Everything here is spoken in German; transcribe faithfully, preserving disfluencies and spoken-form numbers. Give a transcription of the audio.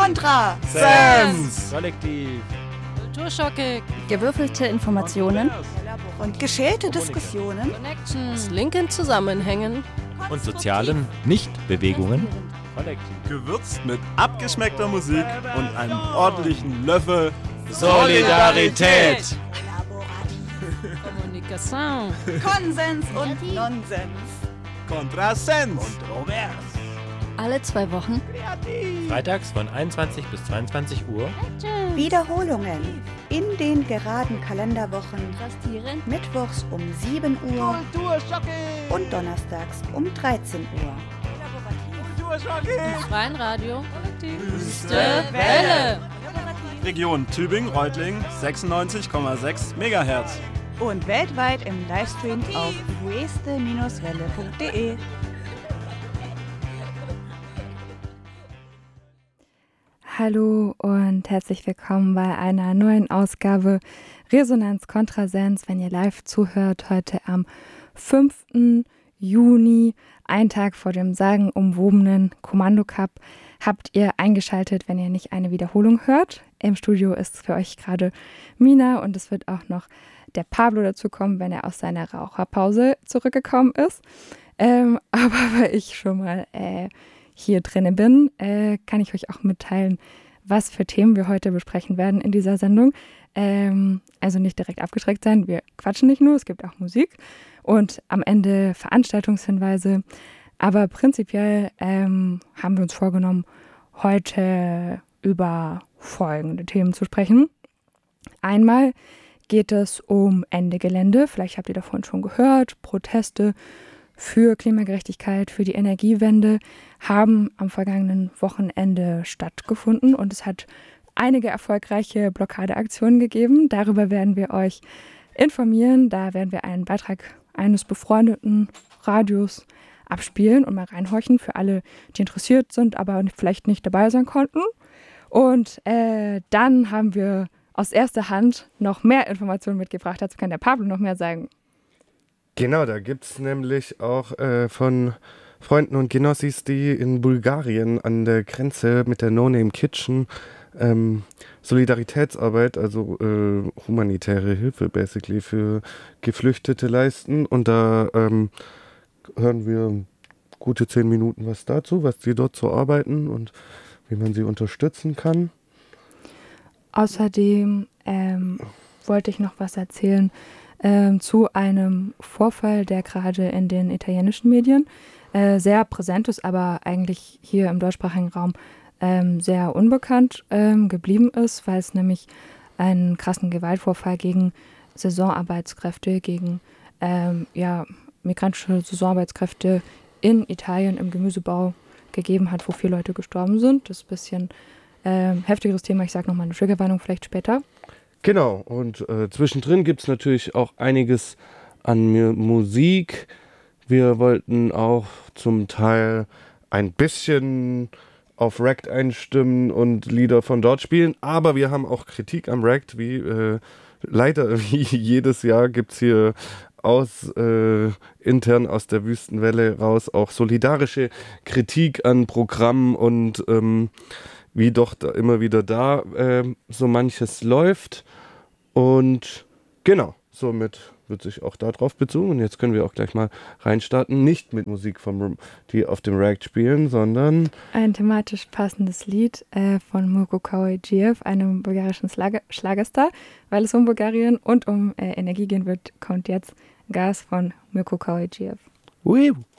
Kontra Sense Kollektiv Kulturschocke, gewürfelte Informationen und geschälte Diskussionen, Connections, linken Zusammenhängen und sozialen Nichtbewegungen. Kollektiv. Gewürzt mit abgeschmeckter Musik und einem ordentlichen Löffel Solidarität. Kommunikation, Konsens und Nonsens. Kontrasens. Kontrovers. alle zwei Wochen Freitags von einundzwanzig bis zweiundzwanzig Uhr. Wiederholungen in den geraden Kalenderwochen, mittwochs um sieben Uhr und donnerstags um dreizehn Uhr. im freien Radio, Wüste Welle. Region Tübingen-Reutlingen sechsundneunzig Komma sechs Megahertz. Und weltweit im Livestream auf weste Welle punkt de. Hallo und herzlich willkommen bei einer neuen Ausgabe Resonanz Kontrasens, wenn ihr live zuhört, heute am fünften Juni, ein Tag vor dem sagenumwobenen Kommando Cup, habt ihr eingeschaltet, wenn ihr nicht eine Wiederholung hört. Im Studio ist für euch gerade Mina und es wird auch noch der Pablo dazu kommen, wenn er aus seiner Raucherpause zurückgekommen ist. Ähm, aber weil ich schon mal äh, hier drin bin, äh, kann ich euch auch mitteilen, was für Themen wir heute besprechen werden in dieser Sendung. Ähm, also nicht direkt abgeschreckt sein, wir quatschen nicht nur, es gibt auch Musik und am Ende Veranstaltungshinweise. Aber prinzipiell ähm, haben wir uns vorgenommen, heute über folgende Themen zu sprechen. Einmal geht es um Ende Gelände, vielleicht habt ihr davon schon gehört, Proteste für Klimagerechtigkeit, für die Energiewende haben am vergangenen Wochenende stattgefunden und es hat einige erfolgreiche Blockadeaktionen gegeben. Darüber werden wir euch informieren. Da werden wir einen Beitrag eines befreundeten Radios abspielen und mal reinhorchen für alle, die interessiert sind, aber vielleicht nicht dabei sein konnten. Und äh, dann haben wir aus erster Hand noch mehr Informationen mitgebracht. Dazu kann der Pablo noch mehr sagen. Genau, da gibt es nämlich auch äh, von Freunden und Genossis, die in Bulgarien an der Grenze mit der No Name Kitchen ähm, Solidaritätsarbeit, also äh, humanitäre Hilfe basically für Geflüchtete leisten. Und da ähm, hören wir gute zehn Minuten was dazu, was die dort so arbeiten und wie man sie unterstützen kann. Außerdem ähm, wollte ich noch was erzählen ähm, zu einem Vorfall, der gerade in den italienischen Medien äh, sehr präsent ist, aber eigentlich hier im deutschsprachigen Raum ähm, sehr unbekannt ähm, geblieben ist, weil es nämlich einen krassen Gewaltvorfall gegen Saisonarbeitskräfte, gegen ähm, ja, migrantische Saisonarbeitskräfte in Italien im Gemüsebau gegeben hat, wo vier Leute gestorben sind. Das ist ein bisschen ähm, heftigeres Thema. Ich sage nochmal eine Triggerwarnung vielleicht später. Genau, und äh, zwischendrin gibt es natürlich auch einiges an M- Musik. Wir wollten auch zum Teil ein bisschen auf Rect einstimmen und Lieder von dort spielen, aber wir haben auch Kritik am Rect, wie äh, leider wie jedes Jahr gibt es hier aus äh, intern aus der Wüstenwelle raus auch solidarische Kritik an Programmen und ähm, wie doch da immer wieder da äh, so manches läuft. Und genau, somit wird sich auch darauf bezogen. Und jetzt können wir auch gleich mal reinstarten. Nicht mit Musik, vom, die auf dem Rag spielen, sondern ein thematisch passendes Lied äh, von Mirko Kawajiev, einem bulgarischen Schlager- Schlagerstar. Weil es um Bulgarien und um äh, Energie gehen wird, kommt jetzt Gas von Mirko Kawajiev. Ui.